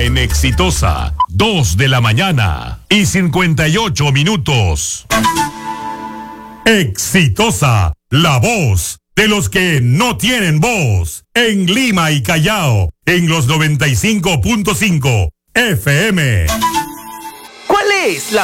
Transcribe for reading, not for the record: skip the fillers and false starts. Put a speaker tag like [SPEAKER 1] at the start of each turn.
[SPEAKER 1] en Exitosa, 2 de la mañana y 58 minutos. Exitosa, la voz de los que no tienen voz, en Lima y Callao, en los 95.5 FM.
[SPEAKER 2] ¿Cuál es la